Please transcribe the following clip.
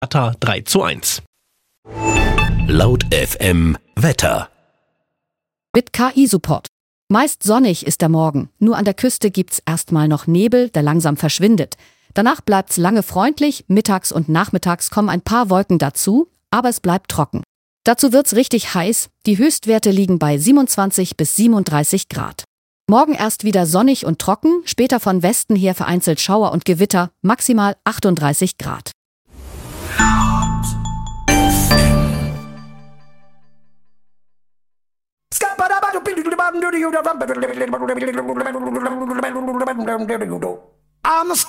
Atta 3:1. Laut FM Wetter. Mit KI-Support. Meist sonnig ist der Morgen. Nur an der Küste gibt's erstmal noch Nebel, der langsam verschwindet. Danach bleibt's lange freundlich, mittags und nachmittags kommen ein paar Wolken dazu, aber es bleibt trocken. Dazu wird's richtig heiß. Die Höchstwerte liegen bei 27 bis 37 Grad. Morgen erst wieder sonnig und trocken, später von Westen her vereinzelt Schauer und Gewitter, maximal 38 Grad. I'm a